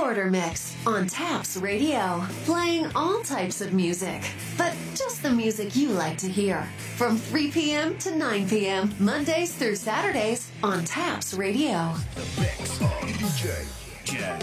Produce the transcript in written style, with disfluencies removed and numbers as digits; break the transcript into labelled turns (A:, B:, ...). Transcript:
A: Quarter Mix on Taps Radio, playing all types of music, but just the music you like to hear. From 3 p.m. to 9 p.m., Mondays through Saturdays on Taps Radio.
B: The mix on DJ Jen.